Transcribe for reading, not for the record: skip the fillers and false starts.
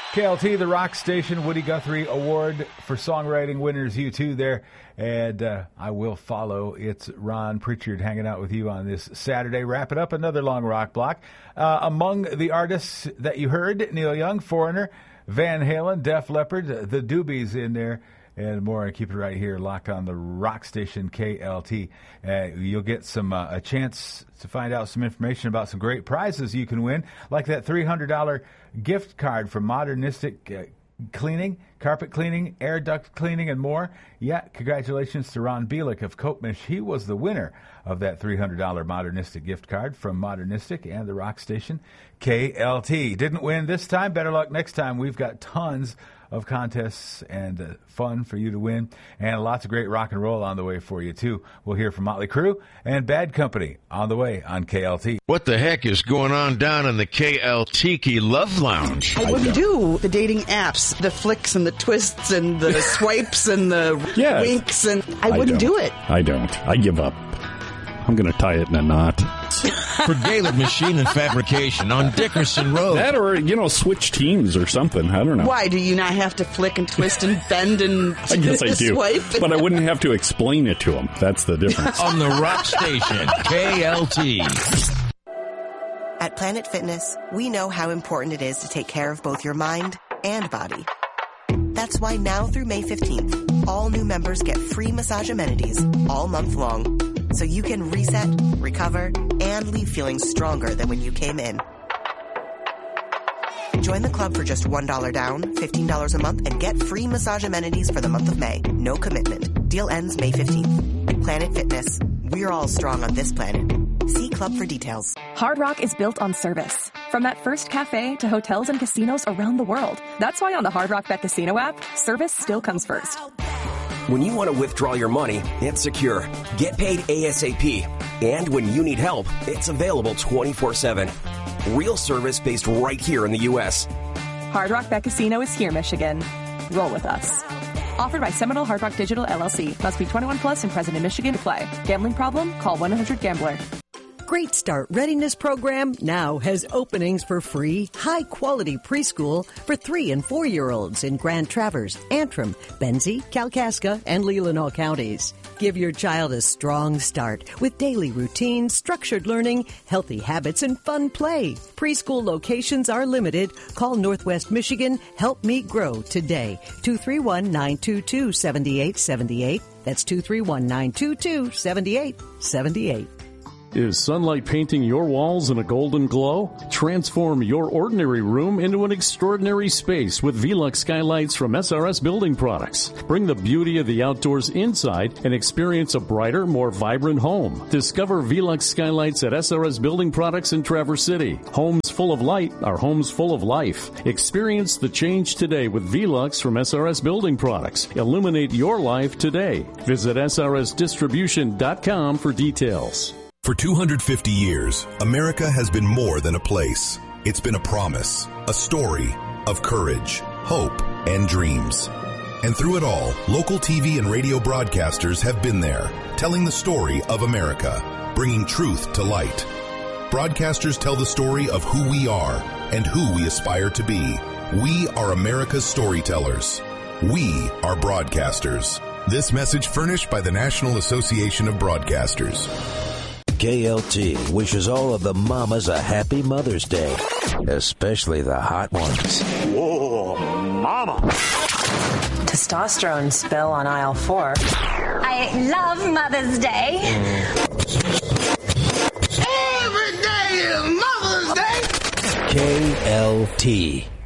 KLT, the rock station, Woody Guthrie Award for Songwriting winners, U2 there. And I will follow. It's Ron Pritchard hanging out with you on this Saturday. Wrapping up another long rock block. Among the artists that you heard, Neil Young, Foreigner, Van Halen, Def Leppard, the Doobies in there, and more. Keep it right here, locked on the rock station KLT. You'll get some a chance to find out some information about some great prizes you can win, like that $300 gift card from Modernistic Cleaning, carpet cleaning, air duct cleaning, and more. Yeah, congratulations to Ron Bielek of Kopmish. He was the winner of that $300 Modernistic gift card from Modernistic and the rock station KLT. Didn't win this time. Better luck next time. We've got tons of contests and fun for you to win, and lots of great rock and roll on the way for you, too. We'll hear from Motley Crue and Bad Company on the way on KLT. What the heck is going on down in the KLT Love Lounge? I wouldn't do the dating apps, the flicks and the twists and the swipes and the winks, and I wouldn't do it. I don't. I give up. I'm going to tie it in a knot. For Gaylord Machine and Fabrication on Dickerson Road. That or, switch teams or something. I don't know. Why? Do you not have to flick and twist and bend and I guess I do. swipe? But I wouldn't have to explain it to them. That's the difference. On the rock station, KLT. At Planet Fitness, we know how important it is to take care of both your mind and body. That's why now through May 15th, all new members get free massage amenities all month long. So you can reset, recover, and leave feeling stronger than when you came in. Join the club for just $1 down, $15 a month, and get free massage amenities for the month of May. No commitment. Deal ends May 15th. Planet Fitness. We're all strong on this planet. See Club for details. Hard Rock is built on service. From that first cafe to hotels and casinos around the world. That's why on the Hard Rock Bet Casino app, service still comes first. When you want to withdraw your money, it's secure. Get paid ASAP. And when you need help, it's available 24/7. Real service based right here in the U.S. Hard Rock Bet Casino is here, Michigan. Roll with us. Offered by Seminole Hard Rock Digital LLC. Must be 21 plus and present in Michigan to play. Gambling problem? Call 1-800-GAMBLER. Great Start Readiness Program now has openings for free, high-quality preschool for 3- and 4-year-olds in Grand Traverse, Antrim, Benzie, Kalkaska, and Leelanau counties. Give your child a strong start with daily routines, structured learning, healthy habits, and fun play. Preschool locations are limited. Call Northwest Michigan Help Me Grow today. 231-922-7878. That's 231-922-7878. Is sunlight painting your walls in a golden glow? Transform your ordinary room into an extraordinary space with Velux skylights from SRS Building Products. Bring the beauty of the outdoors inside and experience a brighter, more vibrant home. Discover Velux skylights at SRS Building Products in Traverse City. Homes full of light are homes full of life. Experience the change today with Velux from SRS Building Products. Illuminate your life today. Visit srsdistribution.com for details. For 250 years, America has been more than a place. It's been a promise, a story of courage, hope, and dreams. And through it all, local TV and radio broadcasters have been there, telling the story of America, bringing truth to light. Broadcasters tell the story of who we are and who we aspire to be. We are America's storytellers. We are broadcasters. This message furnished by the National Association of Broadcasters. KLT wishes all of the mamas a happy Mother's Day, especially the hot ones. Whoa, mama! Testosterone spill on aisle 4. I love Mother's Day. Every day is Mother's Day! KLT.